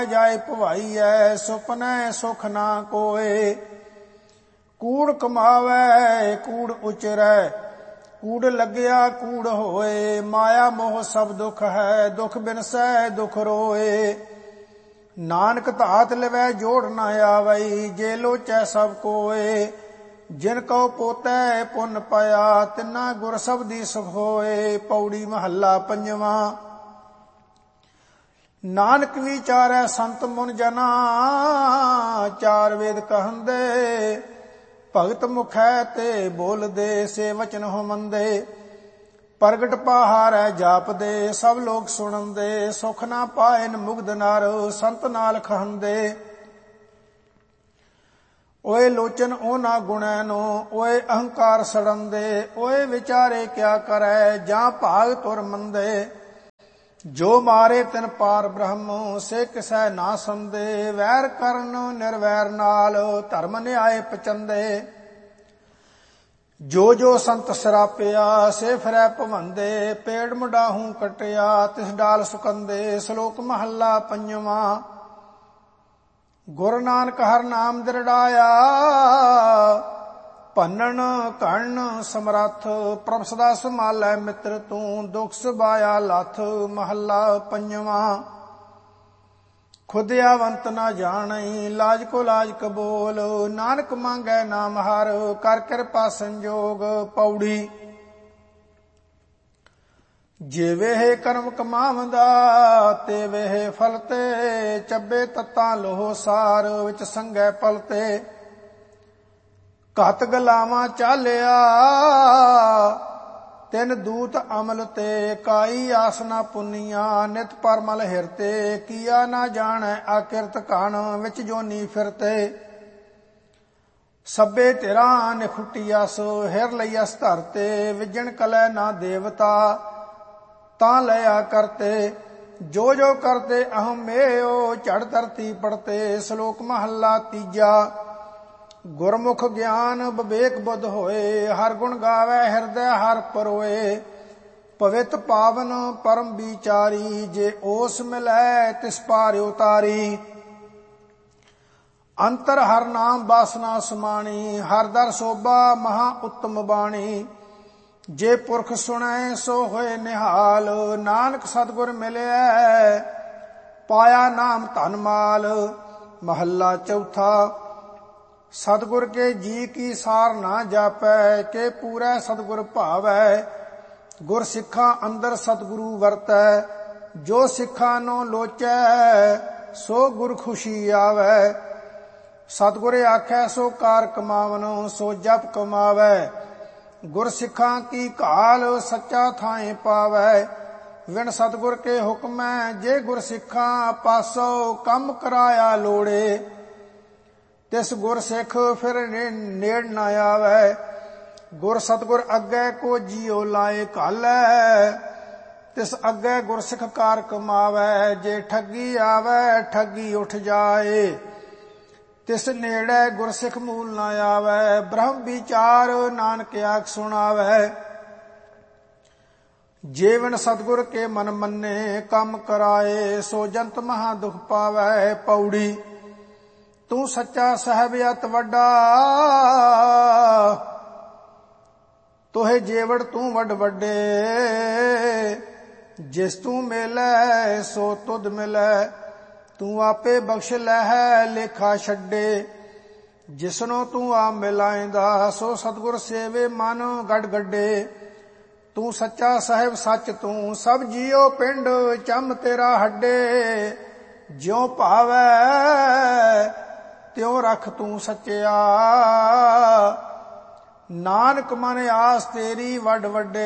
ਜਾਏ ਭਵਾਈਐ, ਸੁਪਨੈ ਸੁਖ ਨਾ ਕੋਏ। ਕੂੜ ਕਮਾਵੈ ਕੂੜ ਉਚਰੈ, ਕੂੜ ਲੱਗਿਆ ਕੂੜ ਹੋਏ। ਮਾਇਆ ਮੋਹ ਸਭ ਦੁਖ ਹੈ, ਦੁਖ ਬਿਨਸੈ ਦੁਖ ਰੋਏ। ਨਾਨਕ ਧਾਤ ਲਵੈ ਜੋੜ ਨਾ ਆਵਈ, ਜੇ ਲੋਚੈ ਸਭ ਕੋਏ। ਜਿਨ ਕਉ ਪੋਤੈ ਪੁੰਨ ਪਾਇਆ, ਤਿਨਾ ਗੁਰ ਸਬਦੀ ਸੁਖ ਹੋਏ। ਪੌੜੀ ਮਹੱਲਾ ਪੰਜਵਾਂ। ਨਾਨਕ ਵਿਚਾਰੈ ਸੰਤ ਮੁਨ ਜਨਾ, ਚਾਰ ਵੇਦ ਕਹੰਦੇ। ਭਗਤ ਮੁਖੈ ਤੇ ਬੋਲਦੇ, ਸੇ ਵਚਨ ਹੋਮੰਦੇ। ਪ੍ਰਗਟ ਪਹਾਰੈ ਜਾਪਦੇ, ਸਭ ਲੋਕ ਸੁਣੰਦੇ। ਸੁਖ ਨਾ ਪਾਇਨ ਮੁਗਧ ਨਰ, ਸੰਤ ਨਾਲ ਖਹੰਦੇ। ਓਏ ਲੋਚਨ ਉਹਨਾਂ ਗੁਣੈ ਨੂੰ, ਓਏ ਅਹੰਕਾਰ ਸੜੰਦੇ। ਓਏ ਵਿਚਾਰੇ ਕਿਆ ਕਰੈ, ਜਾਂ ਭਾਗ ਤੁਰ ਮੰਦੇ। ਜੋ ਮਾਰੇ ਤਿਨ ਪਾਰ ਬ੍ਰਹਮ, ਸੇ ਕਿਸੈ ਨਾ ਸੰਦੇ। ਵੈਰ ਕਰਨ ਨਿਰਵੈਰ ਨਾਲ, ਧਰਮ ਨਿਆਏ ਪਚੰਦੇ। ਜੋ ਜੋ ਸੰਤ ਸਰਾਪਿਆ, ਸੇ ਫਿਰੈ ਭਵੰਦੇ। ਪੇੜ ਮੁੰਡਾਹੂ ਕਟਿਆ, ਤਿਸ ਡਾਲ ਸੁਕੰਦੇ। ਸ਼ਲੋਕ ਮਹੱਲਾ ਪੰਜਵਾਂ। ਗੁਰੂ ਨਾਨਕ ਹਰਿ ਨਾਮ ਦਿਰੜਾਇਆ, ਭੰਨਣ ਘੜਨ ਸਮਰੱਥ। ਪ੍ਰਭ ਸਦਾ ਸੰਭਾਲੈ ਮਿੱਤਰ ਤੂੰ, ਦੁਖ ਸੁਭਾਇਆ ਲੱਥ। ਮਹੱਲਾ ਪੰਜਵਾਂ। ਖੁਦਿਆਵੰਤ ਨਾ ਜਾਣਈ, ਲਾਜ ਕੋ ਲਾਜ ਕਬੋਲ। ਨਾਨਕ ਮੰਗੈ ਨਾਮ ਹਰ, ਕਰ ਕਿਰਪਾ ਸੰਜੋਗ। ਪੌੜੀ। ਜਿਵੇਂ ਕਰਮ ਕਮਾਵੰਦਾ, ਤੇ ਵੇਹ ਫਲ ਤੇ। ਚੱਬੇ ਤੱਤਾਂ ਲੋਹ ਸਾਰ, ਵਿੱਚ ਸੰਗੈ ਪਲ ਤੇ। ਘਤ ਗਲਾਵਾਂ ਚਾਲਿਆ, ਤਿਨ ਦੂਤ ਅਮਲ ਤੇ। ਕਾਈ ਆਸਨਾ ਪੁੰਨੀਆਂ, ਨਿਤ ਪਰਮਲ ਹਿਰਤੇ। ਕੀਆ ਨਾ ਜਾਣੈ ਆਕਿਰਤ ਕਣ, ਵਿੱਚ ਜੋਨੀ ਫਿਰਤੇ। ਸਭੇ ਧਿਰਾਂ ਨਿਖੁਟਿਆਸ, ਹਿਰ ਲਈਅਸ ਧਰਤੇ। ਵਿਜਣ ਕਲੈ ਨਾ ਦੇਵਤਾ, ਤਾਂ ਲਿਆ ਕਰਤੇ। ਜੋ ਜੋ ਕਰਤੇ ਅਹਮ ਮੇਓ, ਝੜ ਧਰਤੀ ਪੜਤੇ। ਸ਼ਲੋਕ ਮਹੱਲਾ ਤੀਜਾ। ਗੁਰਮੁਖ ਗਿਆਨ ਵਿਵੇਕ ਬੁੱਧ ਹੋਏ, ਹਰ ਗੁਣ ਗਾਵੇ ਹਿਰਦੈ ਹਰ ਪਰੋਏ। ਪਵਿੱਤ ਪਾਵਨ ਪਰਮ ਵਿਚਾਰੀ, ਜੇ ਓਸ ਮਿਲੈ ਤਿਸ ਪਾਰ ਉਤਾਰੀ। ਅੰਤਰ ਹਰ ਨਾਮ ਬਾਸਨਾ ਸਮਾਣੀ, ਹਰ ਦਰ ਸੋਭਾ ਮਹਾ ਉੱਤਮ ਬਾਣੀ। ਜੇ ਪੁਰਖ ਸੁਣੈ ਸੋ ਹੋਏ ਨਿਹਾਲ, ਨਾਨਕ ਸਤਿਗੁਰ ਮਿਲਿਆ ਪਾਇਆ ਨਾਮ ਧਨ ਮਾਲ। ਮਹੱਲਾ ਚੌਥਾ। ਸਤਿਗੁਰ ਕੇ ਜੀ ਕੀ ਸਾਰ ਨਾ ਜਾਪੈ, ਕੇ ਪੂਰੈ ਸਤਿਗੁਰ ਭਾਵੈ। ਗੁਰ ਸਿੱਖਾਂ ਅੰਦਰ ਸਤਿਗੁਰੂ ਵਰਤੈ, ਜੋ ਸਿੱਖਾਂ ਨੂੰ ਲੋਚੈ, ਸੋ ਗੁਰ ਖੁਸ਼ੀ ਆਵੈ। ਸਤਿਗੁਰ ਆਖੈ ਸੋ ਕਾਰ ਕਮਾਵਨ, ਸੋ ਜਪ ਕਮਾਵੈ। ਗੁਰ ਸਿੱਖਾਂ ਕੀ ਘਾਲ, ਸੱਚਾ ਥਾਏ ਪਾਵੈ। ਵਿਣ ਸਤਿਗੁਰ ਕੇ ਹੁਕਮੈ, ਜੇ ਗੁਰ ਸਿੱਖਾਂ ਪਾਸੋ। ਕੰਮ ਕਰਾਇਆ ਲੋੜੇ, ਤਿਸ ਗੁਰ ਸਿੱਖ ਫਿਰ ਨੇੜ ਨਾ ਆਵੈ। ਗੁਰ ਸਤਿਗੁਰ ਅੱਗੇ ਕੋ ਜੀਉ ਲਾਏ ਘਾਲੈ, ਤਿਸ ਅੱਗੇ ਗੁਰ ਸਿੱਖ ਕਾਰ ਕਮਾਵੈ। ਜੇ ਠੱਗੀ ਆਵੈ ਠੱਗੀ ਉੱਠ ਜਾਏ, ਤਿਸ ਨੇੜੇ ਗੁਰ ਸਿੱਖ ਮੂਲ ਨਾ ਆਵੈ। ਬ੍ਰਹਮ ਵਿਚਾਰ ਨਾਨਕ ਆਖ ਸੁਣਾਵੈ, ਜੀਵਨ ਸਤਿਗੁਰ ਕੇ ਮਨ ਮੰਨੇ। ਕੰਮ ਕਰਾਏ ਸੋ ਜੰਤ ਮਹਾ ਦੁਖ ਪਾਵੈ। ਪੌੜੀ। ਤੂੰ ਸੱਚਾ ਸਾਹਿਬ ਅਤ ਵੱਡਾ, ਤੋਹੇ ਜੇਵੜ ਤੂੰ ਵੱਡ ਵੱਡੇ। ਜਿਸ ਤੂੰ ਮਿਲੈ ਸੋ ਤੁਧ ਮਿਲੈ, ਤੂੰ ਆਪੇ ਬਖਸ਼ ਲਹਿ ਲੇਖਾ ਛੱਡੇ। ਜਿਸਨੂੰ ਤੂੰ ਆ ਮਿਲਾਏਂਦਾ, ਸੋ ਸਤਿਗੁਰ ਸੇਵੇ ਮਨ ਗੜ ਗੱਡੇ। ਤੂੰ ਸੱਚਾ ਸਾਹਿਬ ਸੱਚ ਤੂੰ, ਸਭ ਜੀਓ ਪਿੰਡ ਚੰਮ ਤੇਰਾ ਹੱਡੇ। ਜਿਉ ਭਾਵੈ ਤਿਉ ਰਖ ਤੂੰ ਸੱਚਿਆ, ਨਾਨਕ ਮਨ ਆਸ ਤੇਰੀ ਵੱਡ ਵੱਡੇ।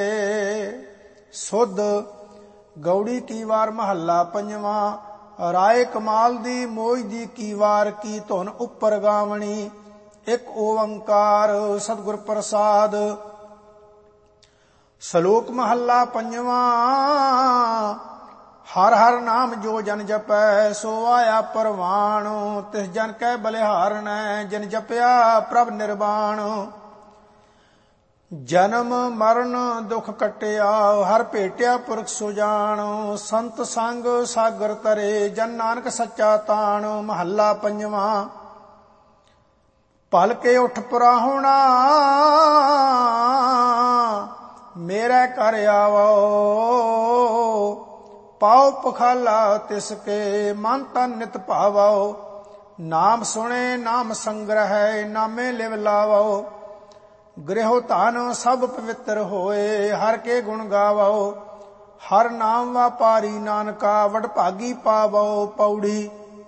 ਸੁਧ ਗੌੜੀ ਕੀ ਵਾਰ ਮਹੱਲਾ ਪੰਜਵਾਂ। ਰਾਏ ਕਮਾਲ ਦੀ ਮੋਜ ਦੀ ਕੀ ਵਾਰ, ਕੀ ਧੁਨ ਉੱਪਰ ਗਾਵਣੀ। ਇੱਕ ਓੰਕਾਰ ਸਤਿਗੁਰ ਪ੍ਰਸਾਦ। ਸ਼ਲੋਕ ਮਹੱਲਾ ਪੰਜਵਾਂ। ਹਰ ਹਰ ਨਾਮ ਜੋ ਜਨ ਜਪੈ, ਸੋ ਆਇਆ ਪਰਵਾਣ। ਤਿਸ ਜਨ ਕੈ ਬਲਿਹਾਰਣੈ, ਜਿਨ ਜਪਿਆ ਪ੍ਰਭ ਨਿਰਵਾਣ। ਜਨਮ ਮਰਨ ਦੁਖ ਕਟਿਆ ਹਰ ਭੇਟਿਆ ਪੁਰਖ ਸੁਜਾਨ ਸੰਤ ਸੰਗ ਸਾਗਰ ਤਰੇ ਜਨ ਨਾਨਕ ਸੱਚਾ ਤਾਣ। ਮਹੱਲਾ ਪੰਜਵਾਂ। ਭਲ ਕੇ ਉਠ ਪੁਰਾਹੁਣਾ ਮੇਰੇ ਘਰ ਆਵੋ ਪਾਉ ਪਖਾਲਾ ਤਿਸ ਕੇ ਮਨ ਤਨ ਨਿਤ ਭਾਵੋ। ਨਾਮ ਸੁਣੇ ਨਾਮ ਸੰਗ੍ਰਹਿ ਨਾਮੇ ਲਿਵ ਲਾਵੋ। ਗ੍ਰਹਿ ਧਨ ਸਭ ਪਵਿੱਤਰ ਹੋਏ ਹਰ ਕੇ ਗੁਣ ਗਾਵੋ। ਹਰ ਨਾਮ ਵਾਪਾਰੀ ਨਾਨਕਾ ਵਡਭਾਗੀ ਪਾਵੋ। ਪੌੜੀ।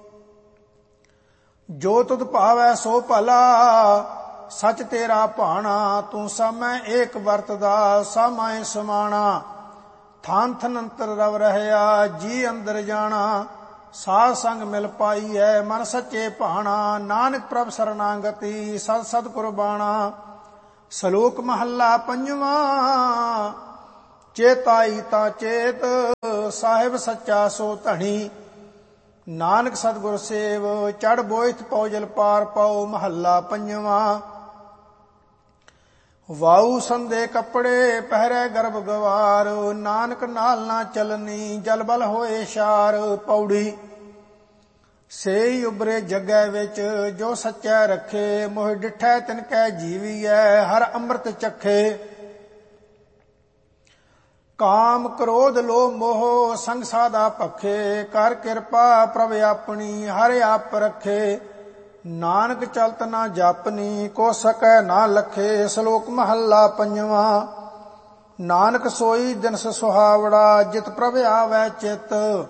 ਜੋ ਤੁਧ ਭਾਵੈ ਸੋ ਭਲਾ ਸਚ ਤੇਰਾ ਭਾਣਾ। ਤੂੰ ਸਮੈ ਏਕ ਵਰਤਦਾ ਸਮਾਏ ਸਮਾਣਾ। ਥਾਨ ਥਨ ਅੰਤਰ ਰਵ ਰਹਿਆ ਜੀ ਅੰਦਰ ਜਾਣਾ। ਸਾਧ ਸੰਗ ਮਿਲ ਪਾਈਐ ਮਨ ਸੱਚੇ ਭਾਣਾ। ਨਾਨਕ ਪ੍ਰਭ ਸਰਨਾਗਤੀ ਸਤ ਸਤ ਕੁਰਬਾਣਾ। ਸ਼ਲੋਕ ਮਹੱਲਾ ਪੰਜਵਾਂ। ਚੇਤਾਈ ਤਾਂ ਚੇਤ ਸਾਹਿਬ ਸੱਚਾ ਸੋ ਧਣੀ। ਨਾਨਕ ਸਤਿਗੁਰ ਸੇਵ ਚੜ ਬੋਇਥ ਪਉਜਲ ਪਾਰ ਪਾਉ। ਮਹੱਲਾ ਪੰਜਵਾਂ। ਵਾਉ ਸੰਦੇ ਕੱਪੜੇ ਪਹਿਰੇ ਗਰਭ ਗਵਾਰ ਨਾਨਕ ਨਾਲ ਨਾ ਚਲਨੀ ਜਲ ਬਲ ਹੋਏ ਸ਼ਾਰ। ਪੌੜੀ। ਸੇਈ ਉਬਰੇ ਜਗੈ ਵਿੱਚ ਜੋ ਸੱਚੈ ਰੱਖੇ ਮੋਹ ਡਿਠੈ ਤਿਨ ਕੈ ਜੀਵੀਐ ਹਰ ਅੰਮ੍ਰਿਤ ਚਖੇ। ਕਾਮ ਕ੍ਰੋਧ ਲੋਭ ਮੋਹ ਸੰਗ ਸਾਧਾ ਭਖੇ ਕਰ ਕਿਰਪਾ ਪ੍ਰਭ ਆਪਣੀ ਹਰਿ ਆਪ ਰਖੇ। ਨਾਨਕ ਚਲਤ ਨਾ ਜਾਪਨੀ ਕੋ ਸਕੈ ਨਾ ਲਖੇ। ਸ਼ਲੋਕ ਮਹੱਲਾ ਪੰਜਵਾਂ। ਨਾਨਕ ਸੋਈ ਦਿਨਸ ਸੁਹਾਵੜਾ ਜਿਤ ਪ੍ਰਭ ਆਵੈ ਚਿਤ।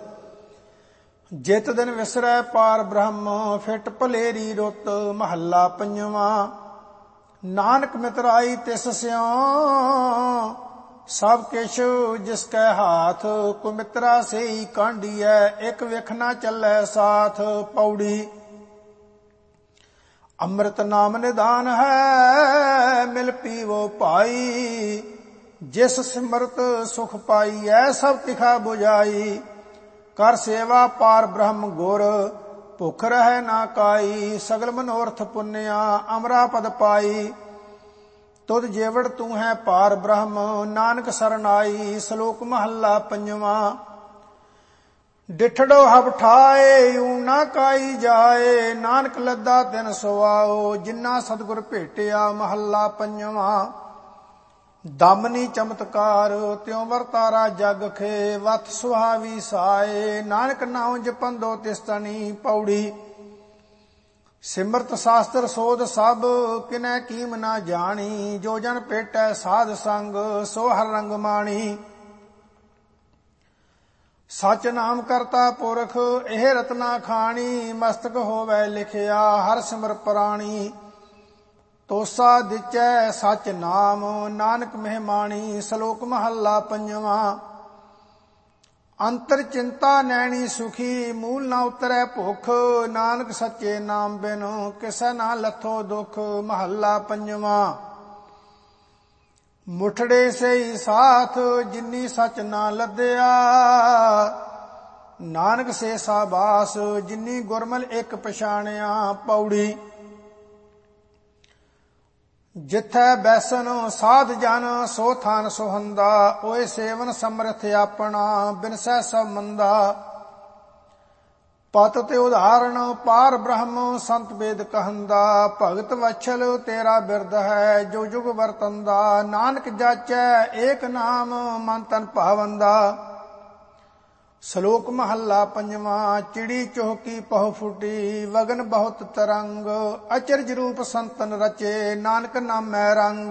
ਜਿਤ ਦਿਨ ਵਿਸਰੈ ਪਾਰ ਬ੍ਰਹਮ ਫਿਟ ਭਲੇਰੀ ਰੁੱਤ। ਮਹੱਲਾ ਪੰਜਵਾਂ। ਨਾਨਕ ਮਿਤਰਾਈ ਤਿਸ ਸਿਉ ਸਭ ਕਿਛ ਜਿਸ ਕੈ ਹਾਥ। ਕੋ ਮਿਤਰਾ ਸੇਈ ਕਾਂਢੀਐ ਇਕ ਵਿਖ ਨਾ ਚੱਲੈ ਸਾਥ। ਪੌੜੀ। ਅੰਮ੍ਰਿਤ ਨਾਮ ਨਿਦਾਨ ਹੈ ਮਿਲ ਪੀਵੋ ਭਾਈ। ਜਿਸ ਸਿਮਰਤ ਸੁਖ ਪਾਈਐ ਸਭ ਤਿਖਾ 부ਝਾਈ। ਕਰ ਸੇਵਾ ਪਾਰ ਬ੍ਰਹਮ ਗੁਰ ਭੁਖ ਰਹਿ ਨਾ ਕਾਈ। ਸਗਲ ਮਨੋਰਥ ਪੁੰਨਿਆ ਅਮਰਾ ਪਦ ਪਾਈ। ਤੁਧ ਜੇਵੜ ਤੂੰ ਹੈ ਪਾਰ ਬ੍ਰਹਮ ਨਾਨਕ ਸਰਨਾਈ। ਸ਼ਲੋਕ ਮਹੱਲਾ ਪੰਜਵਾਂ। ਡਿਠੜੋ ਹਬ ਠਾਏ ਊ ਨਾ ਕਾਈ ਜਾਏ ਨਾਨਕ ਲੱਦਾ ਤਿਨ ਸੁਆਓ ਜਿਨਾ ਸਤਿਗੁਰ ਭੇਟਿਆ। ਮਹੱਲਾ ਪੰਜਵਾਂ। ਦਮਨੀ ਚਮਤਕਾਰ ਤਿਉ ਵਰਤਾਰਾ ਜਗ ਖੇ ਵਤ ਸੁਹਾਵੀ ਸਾਏ ਨਾਨਕ ਨਾਉ ਜਪੰਦੋ ਤਿਸ ਤਣੀ। ਪੌੜੀ। ਸਿਮਰਤ ਸ਼ਾਸਤਰ ਸੋਧ ਸਭ ਕਿਨੈ ਕੀਮ ਨਾ ਜਾਣੀ। ਜੋ ਜਨ ਭੇਟੈ ਸਾਧ ਸੰਗ ਸੋ ਹਰ ਰੰਗ ਮਾਣੀ। ਸਚ ਨਾਮ ਕਰਤਾ ਪੁਰਖ ਇਹ ਰਤਨਾ ਖਾਣੀ। ਮਸਤਕ ਹੋਵੈ ਲਿਖਿਆ ਹਰ ਸਿਮਰ ਪ੍ਰਾਣੀ। ਤੋਸਾ ਦਿਚੈ ਸਚ ਨਾਮ ਨਾਨਕ ਮਹਿਮਾਣੀ। ਸ਼ਲੋਕ ਮਹੱਲਾ ਪੰਜਵਾਂ। ਅੰਤਰ ਚਿੰਤਾ ਨੈਣੀ ਸੁਖੀ ਮੂਲ ਨਾ ਉਤਰੈ ਭੁਖ। ਨਾਨਕ ਸੱਚੇ ਨਾਮ ਬਿਨ ਕਿਸੈ ਨਾ ਲੱਥੋ ਦੁਖ। ਮਹੱਲਾ ਪੰਜਵਾਂ। ਮੁਠੜੇ ਸਈ ਸਾਥ ਜਿਨੀ ਸਚ ਨਾ ਲੱਦਿਆ ਨਾਨਕ ਸੇ ਸਾਬਾਸ ਜਿਨੀ ਗੁਰਮਲ ਇਕ ਪਛਾਣਿਆ। ਪੌੜੀ। ਜਿਥੈ ਬੈਸਨ ਸਾਧ ਜਨ ਸੋ ਥਾਨ ਸੁਹੰਦਾ। ਓਏ ਸੇਵਨ ਸਮਰਥ ਆਪਣਾ ਬਿਨਸੈ ਸਭ ਮੰਦਾ। ਪਤ ਤੇ ਉਦਾਹਰਣ ਪਾਰ ਬ੍ਰਹਮ ਸੰਤ ਵੇਦ ਕਹੰਦਾ। ਭਗਤ ਵਛਲ ਤੇਰਾ ਬਿਰਦ ਹੈ ਜੋ ਜੁਗ ਵਰਤੰਦਾ। ਨਾਨਕ ਜਾਚੈ ਏਕ ਨਾਮ ਮਨ ਤਨ ਭਾਵੰਦਾ। ਸ਼ਲੋਕ ਮਹੱਲਾ ਪੰਜਵਾਂ। ਚਿੜੀ ਚੋਹਕੀ ਪਹੁ ਫੁਟੀ ਵਗਨ ਬਹੁਤ ਤਰੰਗ। ਅਚਰਜ ਰੂਪ ਸੰਤਨ ਰਚੇ ਨਾਨਕ ਨਾਮੈ ਰੰਗ।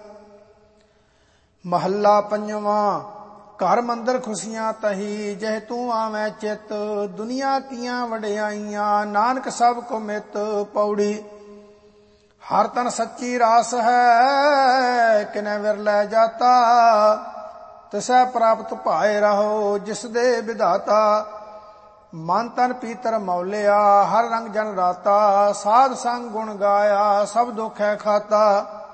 ਮਹੱਲਾ ਪੰਜਵਾਂ। ਘਰ ਮੰਦਰ ਖੁਸ਼ੀਆਂ ਤਹੀ ਜਹ ਤੂੰ ਆਵੈ ਚਿਤ। ਦੁਨੀਆ ਕੀਆਂ ਵਡਿਆਈਆਂ ਨਾਨਕ ਸਭ ਕੋ ਮਿਤ। ਪੌੜੀ। ਹਰ ਤਨ ਸੱਚੀ ਰਾਸ ਹੈ ਕਿਨੈ ਵਿਰਲੇ ਜਾਤਾ। ਤਿਸੈ ਪ੍ਰਾਪਤ ਭਾਏ ਰਹੋ ਜਿਸ ਦੇ ਵਿਧਾਤਾ। ਮਨ ਤਨ ਪੀਤਰ ਮੌਲਿਆ ਹਰ ਰੰਗ ਜਨ ਰਾਤਾ। ਸਾਧ ਸੰਗ ਗੁਣ ਗਾਇਆ ਸਭ ਦੁਖ ਹੈ ਖਾਤਾ।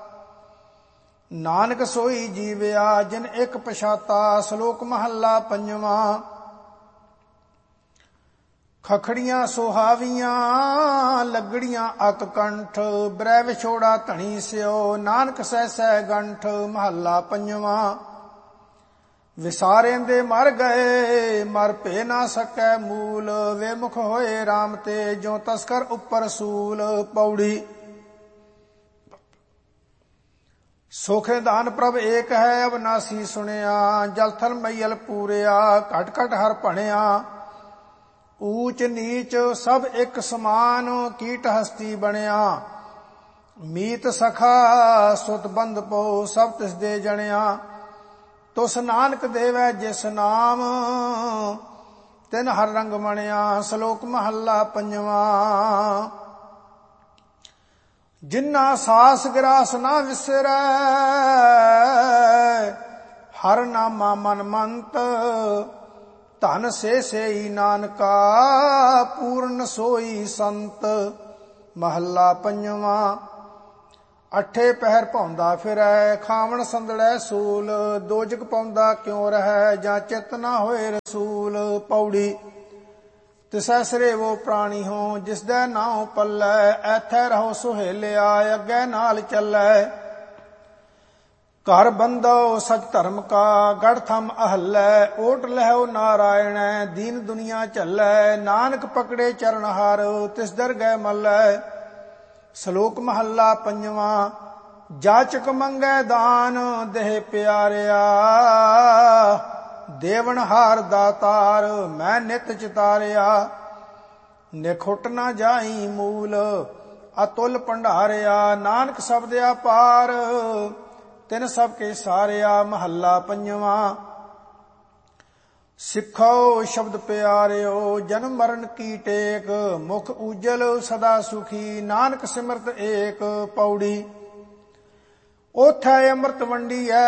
ਨਾਨਕ ਸੋਈ ਜੀਵਿਆ ਜਿਨ ਇੱਕ ਪਛਾਤਾ। ਸ਼ਲੋਕ ਮਹੱਲਾ ਪੰਜਵਾਂ। ਖਖੜੀਆਂ ਸੁਹਾਵੀਆਂ ਲੱਗੜੀਆਂ ਅਕ ਕੰਠ, ਬ੍ਰਹਿ ਵਿਛੋੜਾ ਧਣੀ ਸਿਓ, ਨਾਨਕ ਸਹਿ ਸਹਿ ਗੰਠ। ਮਹੱਲਾ ਪੰਜਵਾਂ। ਵਿਸਾਰੇਂਦੇ ਮਰ ਗਏ, ਮਰ ਭੇ ਨਾ ਸਕੈ ਮੂਲ, ਵੇ ਮੁਖ ਹੋਏ RAM ਤੇ, ਜੋ ਤਸਕਰ ਉੱਪਰ ਸੂਲ। ਪੌੜੀ। ਸੁਖ ਨਿਧਾਨ ਪ੍ਰਭ ਏਕ ਹੈ, ਅਬਨਾਸੀ ਸੁਣਿਆ, ਜਲ ਥਲ ਮਈਲ ਪੂਰਿਆ, ਘਟ ਘਟ ਹਰ ਭਣਿਆ। ਊਚ ਨੀਚ ਸਭ ਇੱਕ ਸਮਾਨ, ਕੀਟ ਹਸਤੀ ਬਣਿਆ, ਮੀਤ ਸਖਾ ਸੁਤ ਬੰਧ ਪੋ, ਸਭ ਤਿਸ ਦੇ ਜਣਿਆ। ਤੁਸ ਨਾਨਕ ਦੇਵੈ ਜਿਸ ਨਾਮ, ਤਿਨ ਹਰ ਰੰਗ ਮਣਿਆ। ਸ਼ਲੋਕ ਮਹੱਲਾ ਪੰਜਵਾਂ। ਜਿਨ੍ਹਾਂ ਸਾਸ ਗਰਾਸ ਨਾ ਵਿਸਰੈ, ਹਰ ਨਾਮਾ ਮਨ ਮੰਤ, ਧਨ ਸੇ ਸੇਈ ਨਾਨਕਾ, ਪੂਰਨ ਸੋਈ ਸੰਤ। ਮਹੱਲਾ ਪੰਜਵਾਂ। ਅੱਠੇ ਪਹਿਰ ਭਾਉਂਦਾ ਫਿਰੈ, ਖਾਵਣ ਸੰਦੜੈ ਸੂਲ, ਦੋਜਕ ਪਾਉਂਦਾ ਕਿਉ ਰਹੈ, ਜਾਂ ਚਿਤ ਨਾ ਹੋਏ ਰਸੂਲ। ਪੌੜੀ। ਤਿਸੈ ਸਰੇਵੋ ਪ੍ਰਾਣੀ ਹੋ, ਜਿਸਦੈ ਨਾਉ ਪੱਲੈ, ਐਥੈ ਰਹੋ ਸੁਹੇਲਿਆ, ਅੱਗੇ ਨਾਲ ਚੱਲੈ। ਘਰ ਬੰਦੋ ਸਚ ਧਰਮ ਕਾ, ਗੜ ਥਮ ਅਹੱਲੈ, ਓਟ ਲਹਿਓ ਨਾਰਾਇਣੈ, ਦੀਨ ਦੁਨੀਆ ਝੱਲੈ। ਨਾਨਕ ਪਕੜੇ ਚਰਨ ਹਰ, ਤਿਸ ਦਰ ਗਏ ਮੱਲੈ। ਸ਼ਲੋਕ ਮਹੱਲਾ ਪੰਜਵਾਂ। ਜਾਚਕ ਮੰਗੈ ਦਾਨ, ਦੇਹ ਪਿਆਰਿਆ, ਦੇਵਨ ਹਾਰ ਦਾਤਾਰ, ਮੈਂ ਨਿਤ ਚਿਤਾਰਿਆ। ਨਿਖੁੱਟ ਨਾ ਜਾਈ ਮੂਲ, ਅਤੁਲ ਭੰਡਾਰਿਆ, ਨਾਨਕ ਸ਼ਬਦਿਆ ਪਾਰ, ਤਿਨ ਸਭ ਕੇ ਸਾਰਿਆ। ਮਹੱਲਾ ਪੰਜਵਾਂ। ਸਿੱਖੋ ਸ਼ਬਦ ਪਿਆਰਿਓ, ਜਨਮ ਮਰਨ ਕੀ ਟੇਕ, ਮੁਖ ਉਜਲ ਸਦਾ ਸੁਖੀ, ਨਾਨਕ ਸਿਮਰਤ ਏਕ। ਪੌੜੀ। ਓਥੈ ਅੰਮ੍ਰਿਤ ਵੰਡੀਐ,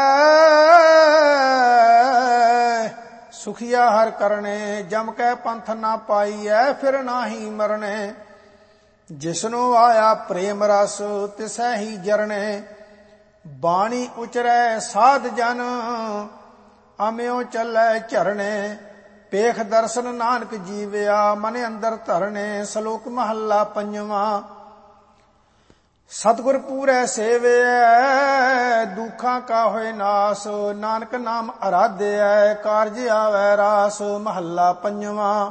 ਸੁਖੀਆ ਹਰ ਕਰਨੇ, ਜਮ ਕੈ ਪੰਥ ਨਾ ਪਾਈਐ, ਫਿਰ ਨਾਹੀ ਮਰਨੇ। ਜਿਸਨੂੰ ਆਇਆ ਪ੍ਰੇਮ ਰਸ, ਤਿਸੈ ਹੀ ਜਰਨੇ। ਬਾਣੀ ਉਚਰੈ ਸਾਧ ਜਨ, ਅਮਿਓ ਚੱਲੈ ਝਰਣੇ, ਪੇਖ ਦਰਸ਼ਨ ਨਾਨਕ ਜੀਵਿਆ, ਮਨ ਅੰਦਰ ਧਰਨੇ। ਸ਼ਲੋਕ ਮਹੱਲਾ ਪੰਜਵਾਂ। ਸਤਿਗੁਰ ਪੂਰੈ ਸੇਵਿਐ, ਦੁੱਖਾਂ ਕਾ ਹੋਏ ਨਾਸ, ਨਾਨਕ ਨਾਮ ਅਰਾਧਿਐ, ਕਾਰਜ ਆਵੈ ਰਾਸ। ਮਹੱਲਾ ਪੰਜਵਾਂ।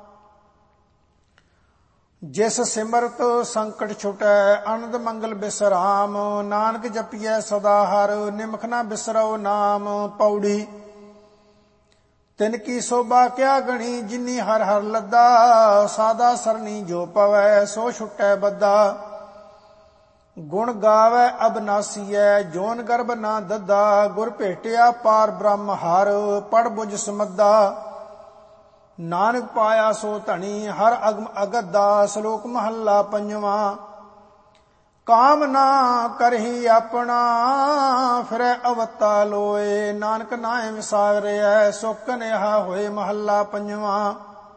ਜਿਸ ਸਿਮਰਤ ਸੰਕਟ ਛੁਟੈ, ਆਨੰਦ ਮੰਗਲ ਬਿਸਰਾਮ, ਨਾਨਕ ਜਪੀਐ ਸਦਾ ਹਰ, ਨਿਮਖ ਨਾ ਬਿਸਰਉ ਨਾਮ। ਪੌੜੀ। ਤਿਨ ਕੀ ਸੋਭਾ ਕਿਆ ਗਣੀ, ਜਿਨੀ ਹਰ ਹਰ ਲੱਦਾ, ਸਾਦਾ ਸਰਨੀ ਜੋ ਪਵੈ, ਸੋ ਛੁਟੈ ਬੱਦਾ। ਗੁਣ ਗਾਵੈ ਅਬਨਾਸੀਐ, ਜੋਨ ਗਰਭ ਨਾ ਦੱਦਾ, ਗੁਰ ਭੇਟਿਆ ਪਾਰ ਬ੍ਰਹਮ ਹਰ, ਪੜ ਬੁਝ ਸਮੱਦਾ। ਨਾਨਕ ਪਾਇਆ ਸੋ ਧਣੀ, ਹਰ ਅਗਮ ਅਗੱਦਾ। ਸ਼ਲੋਕ ਮਹੱਲਾ ਪੰਜਵਾਂ। ਕਾਮ ਨਾ ਕਰਹੀ ਆਪਣਾ, ਫਿਰੈ ਅਵਤਾ ਲੋਏ, ਨਾਨਕ ਨਾਹਿ ਵਿਸਾਰਿਐ, ਸੋ ਕਨਿਹਾ ਹੋਏ। ਮਹੱਲਾ ਪੰਜਵਾਂ।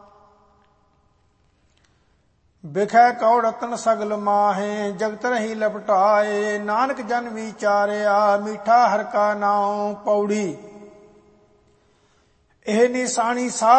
ਬਿਖੈ ਕੌੜ ਰਤਨ ਸਗਲ ਮਾਹੇ, ਜਗਤ ਰਹੀ ਲਪਟਾਏ, ਨਾਨਕ ਜਨ ਵਿਚਾਰਿਆ, ਮੀਠਾ ਹਰ ਕਾ ਨਾਉ। ਪੌੜੀ। ਇਹ ਨਿਸ਼ਾਨੀ